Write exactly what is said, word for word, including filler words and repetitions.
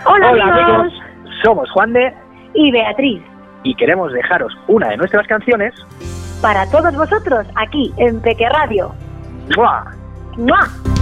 Hola, Hola amigos. amigos, somos Juan de y Beatriz y queremos dejaros una de nuestras canciones para todos vosotros aquí en Peque Radio. ¡Mua! ¡Mua!